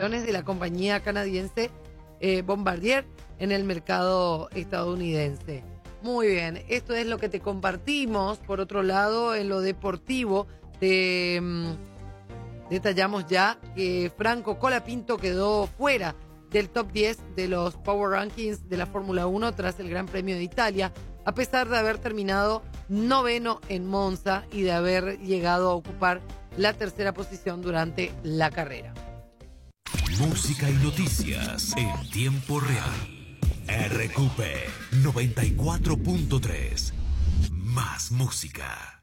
acciones de la compañía canadiense Bombardier en el mercado estadounidense. Muy bien, esto es lo que te compartimos. Por otro lado, en lo deportivo, detallamos ya que Franco Colapinto quedó fuera del top 10 de los Power Rankings de la Fórmula 1 tras el Gran Premio de Italia, a pesar de haber terminado noveno en Monza y de haber llegado a ocupar la tercera posición durante la carrera. Música y noticias en tiempo real. RQP 94.3. Más música.